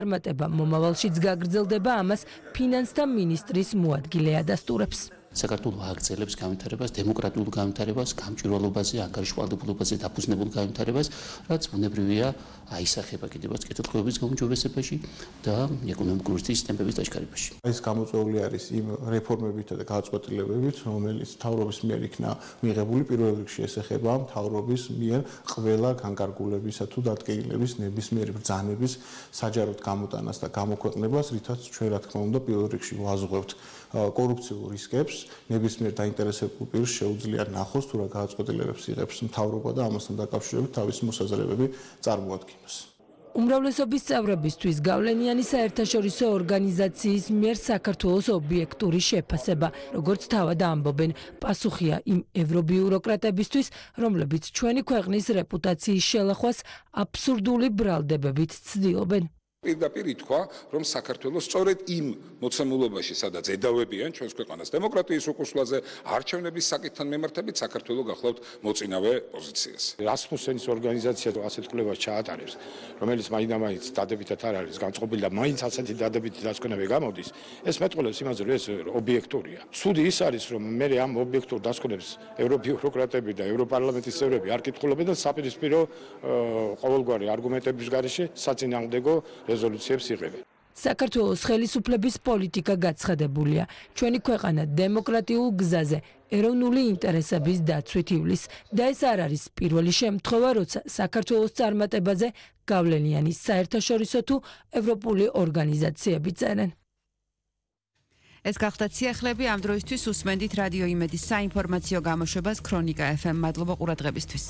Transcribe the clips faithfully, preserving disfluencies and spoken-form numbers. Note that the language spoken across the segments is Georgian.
წარმატება მომავალშიც გაგრძელდება, ამას ფინანსთა მინისტრის მოადგილე ადასტურებს. საქართველოს აგრძელებს განვითარებას, დემოკრატიულ განვითარებას, გამჭვირვალობაზე, ანგარიშვალდებულობაზე დაფუძნებულ განვითარებას, რაც ბუნებრივია აისახება კიდევაც კეთილდღეობის გაუმჯობესებაში და ეკონომიკური სისტემების დაშკარებაში. ეს გამოწვეული არის იმ რეფორმებით და გადაწყვეტილებებით, რომელიც მთავრობის მიერ იქნა მიღებული, პირველ რიგში ეს ეხება მთავრობის მიერ ყველა განკარგულებისა თუ დადგენილების ნებისმიერი ბრძანების საჯაროდ გამოტანას და გამოქვეყნებას, რითაც ჩვენ რა თქმა უნდა პირველ რიგში ვაზღვევთ კორუფციულ რისკებს. ნებისმიერ დაინტერესებულ პირს შეუძლია ნახოს თუ რა გადაწყვეტილებებს იღებს მთავრობა და ამასთან დაკავშირებით თავისი მოსაზრებები წარმოადგინოს. უმრავლესობის წევრებისთვის გავლენიანი საერთაშორისო ორგანიზაციის მიერ საქართველოს ობიექტური შეფასება, როგორც თავად ამბობენ, პასუხია იმ ევრობიუროკრატებისთვის, რომლებიც ჩვენი ქვეყნის რეპუტაციის შელახვას აბსურდული ბრალდებებით ცდილობენ. პირდაპირ ითქვა, რომ საქართველოს სწორედ იმ მოცემულობაში, სადაც ედავებიან ჩვენს ქვეყანას დემოკრატიის უკუსლაზე, არჩევნების საკითხთან მიმართებით საქართველოს გახლავთ მოწინავე პოზიციას. რასმუსენის ორგანიზაცია ასეთ კვლევას ჩაატარებს, რომელიც მაინდა-მაინც დადებითად არ არის განწყობილი და მაინც ასეთი დადებითი დასკვნები გამოდის, ეს მეტყველებს იმაზე, რომ ეს ობიექტურია. ცუდი ის არის, რომ მე ამ ობიექტურ დასკვნებს ევრობიუროკრატები და ევროპარლამენტის წევრები არ კითხულობენ და საპირისპირო ყოველგვარი არგუმენტების გარეშე საწინააღმდეგო რეზოლუციებს იღებენ. საქართველოს ხელისუფლების პოლიტიკა გაცხადებულია. ჩვენი ქვეყანა დემოკრატიულ გზაზე ეროვნული ინტერესების დაცვით ივლის და ეს არ არის პირველი შემთხვევა, როცა საქართველოს წარმატებაზე გავლენიანი საერთაშორისო თუ ევროპული ორგანიზაციები წერენ. ეს გახდათ სიახლეები ამ დროისთვის უსმენდით რადიო იმედის საინფორმაციო გამოშვებას ქრონიკა ეფ ემ. მადლობა ყურადღებისთვის.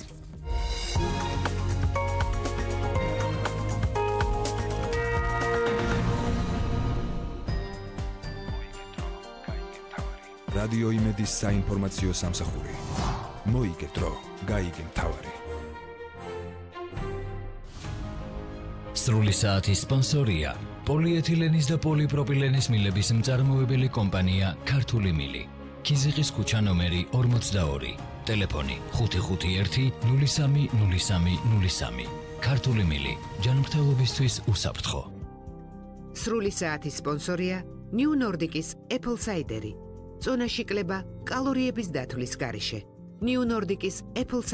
რადიო იმედის საინფორმაციო სამსახური. მოიგე დრო, გაიგე მთავარი. სრული საათის სპონსორია პოლიეთილენის და პოლიპროპილენის მილების მწარმოებელი კომპანია ქართული მილი. ქიზიყის ქუჩა ნომერი ორმოცდაორი. ტელეფონი ხუთი ხუთი ერთი ნული სამი ნული სამი ნული სამი. ქართული მილი ჯანმრთელობისთვის უსაფრთხო. სრული საათის სპონსორია New Nordic-ის Apple Cider. წონაში კლება კალორიების დათვლის გარეშე. New Nordic-ის Apple